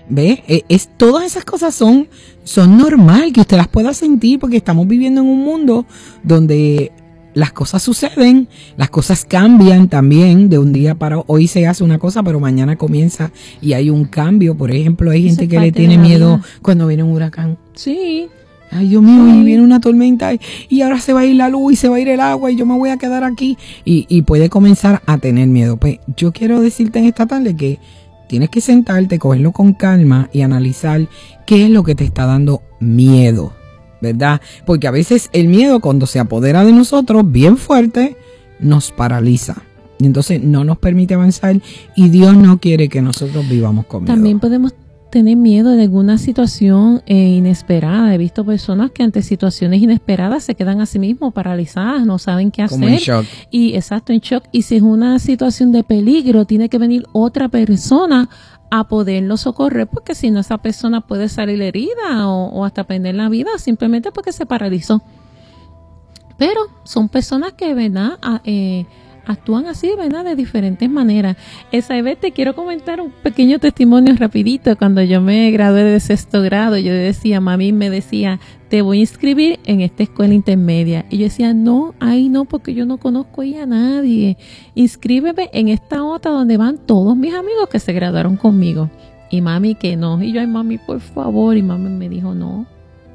¿Ve? Todas esas cosas son normal que usted las pueda sentir porque estamos viviendo en un mundo donde las cosas suceden, las cosas cambian también. De un día para hoy se hace una cosa, pero mañana comienza y hay un cambio. Por ejemplo, hay gente que le tiene miedo cuando viene un huracán. Sí. Ay, Dios mío, y viene una tormenta y ahora se va a ir la luz y se va a ir el agua y yo me voy a quedar aquí. Y puede comenzar a tener miedo. Pues yo quiero decirte en esta tarde que tienes que sentarte, cogerlo con calma y analizar qué es lo que te está dando miedo, ¿verdad? Porque a veces el miedo, cuando se apodera de nosotros bien fuerte, nos paraliza. Y entonces no nos permite avanzar y Dios no quiere que nosotros vivamos con miedo. También podemos tener miedo de alguna situación inesperada. He visto personas que ante situaciones inesperadas se quedan a sí mismos paralizadas, no saben qué hacer. Como en shock. Y exacto, en shock. Y si es una situación de peligro, tiene que venir otra persona a poderlo socorrer, porque si no, esa persona puede salir herida o hasta perder la vida simplemente porque se paralizó. Pero son personas que, ¿verdad?, actúan así, ¿verdad?, de diferentes maneras. Isabel, te quiero comentar un pequeño testimonio rapidito. Cuando yo me gradué de 6º grado, yo decía, mami me decía, te voy a inscribir en esta escuela intermedia. Y yo decía, no, ahí no, porque yo no conozco ahí a nadie. Inscríbeme en esta otra donde van todos mis amigos que se graduaron conmigo. Y mami que no. Y yo, ay mami, por favor. Y mami me dijo, no,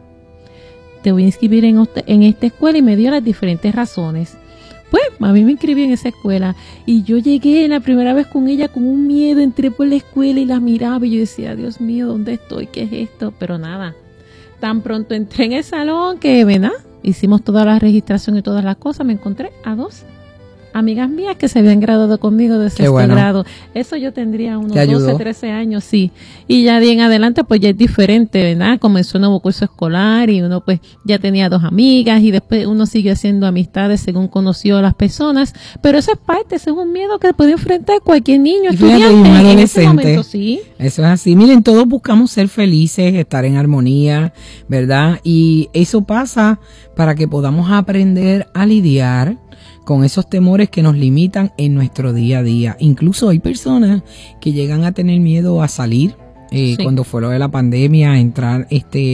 te voy a inscribir en esta escuela, y me dio las diferentes razones. Pues, mami me inscribí en esa escuela y yo llegué la primera vez con ella con un miedo, entré por la escuela y la miraba y yo decía, Dios mío, ¿dónde estoy? ¿Qué es esto? Pero nada, tan pronto entré en el salón que, ¿verdad?, hicimos toda la registración y todas las cosas, me encontré a 2 amigas mías que se habían graduado conmigo de 6º grado. Eso yo tendría unos 12, 13 años, sí. Y ya de en adelante pues ya es diferente, ¿verdad? Comenzó un nuevo curso escolar y uno pues ya tenía 2 amigas y después uno sigue haciendo amistades según conoció a las personas. Pero eso es parte, ese es un miedo que puede enfrentar cualquier niño, estudiante en ese momento, sí. Eso es así. Miren, todos buscamos ser felices, estar en armonía, ¿verdad? Y eso pasa para que podamos aprender a lidiar con esos temores que nos limitan en nuestro día a día. Incluso hay personas que llegan a tener miedo a salir. Sí. Cuando fue lo de la pandemia, a entrar,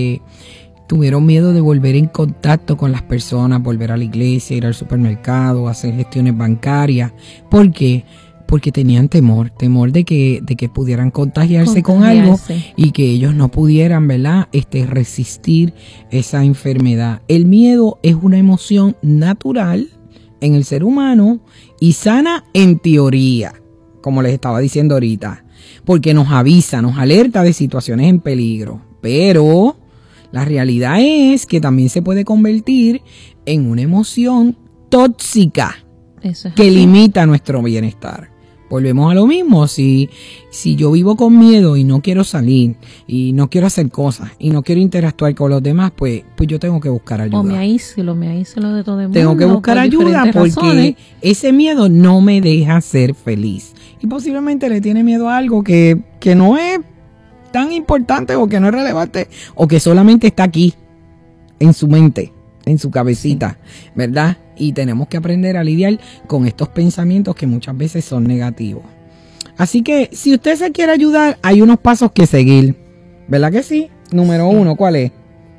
tuvieron miedo de volver en contacto con las personas, volver a la iglesia, ir al supermercado, hacer gestiones bancarias. ¿Por qué? Porque tenían temor de que pudieran contagiarse con algo y que ellos no pudieran, ¿verdad?, resistir esa enfermedad. El miedo es una emoción natural en el ser humano y sana en teoría, como les estaba diciendo ahorita, porque nos avisa, nos alerta de situaciones en peligro, pero la realidad es que también se puede convertir en una emoción tóxica que limita nuestro bienestar. Volvemos a lo mismo, si yo vivo con miedo y no quiero salir y no quiero hacer cosas y no quiero interactuar con los demás, pues yo tengo que buscar ayuda. O me aíslo de todo el mundo. Tengo que buscar ayuda porque ese miedo no me deja ser feliz. Y posiblemente le tiene miedo a algo que no es tan importante o que no es relevante o que solamente está aquí, en su mente, en su cabecita, ¿verdad? Y tenemos que aprender a lidiar con estos pensamientos que muchas veces son negativos. Así que si usted se quiere ayudar, hay unos pasos que seguir, ¿verdad que sí? Número 1, ¿cuál es?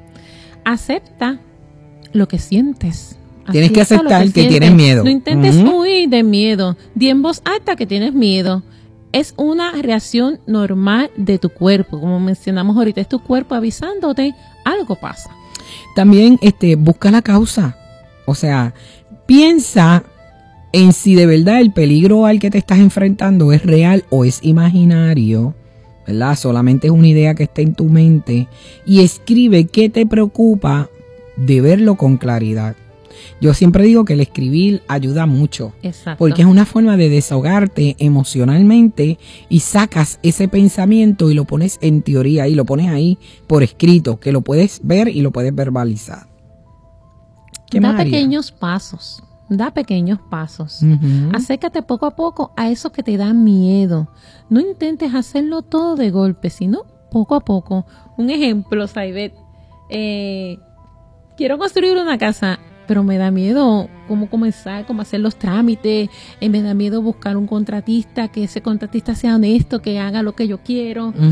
Acepta lo que sientes. Tienes que aceptar que tienes miedo. No intentes huir de miedo. Di en voz alta que tienes miedo. Es una reacción normal de tu cuerpo. Como mencionamos ahorita, es tu cuerpo avisándote, algo pasa. También busca la causa. O sea, piensa en si de verdad el peligro al que te estás enfrentando es real o es imaginario, ¿verdad? Solamente es una idea que está en tu mente. Y escribe qué te preocupa de verlo con claridad. Yo siempre digo que el escribir ayuda mucho. Exacto. Porque es una forma de desahogarte emocionalmente y sacas ese pensamiento y lo pones en teoría y lo pones ahí por escrito, que lo puedes ver y lo puedes verbalizar. Da pequeños pasos. Acércate poco a poco a eso que te da miedo. No intentes hacerlo todo de golpe, sino poco a poco. Un ejemplo, Saibet. Quiero construir una casa, pero me da miedo cómo comenzar, cómo hacer los trámites. Me da miedo buscar un contratista, que ese contratista sea honesto, que haga lo que yo quiero.